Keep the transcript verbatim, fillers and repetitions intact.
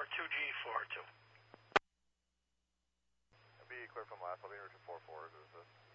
or two G four two. Be clear from last, I'll be in route four four, is this?